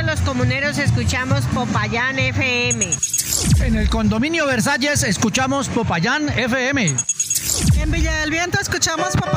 los comuneros escuchamos Popayán FM. En el condominio Versalles escuchamos Popayán FM. En Villa del Viento escuchamos Popayán